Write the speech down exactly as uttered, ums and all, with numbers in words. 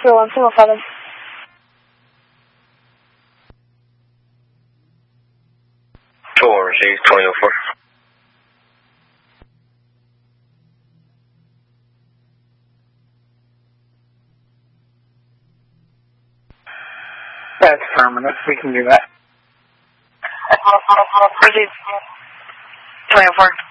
zero one seven seven. Four six twenty oh four. That's permanent. We can do that. twenty oh four.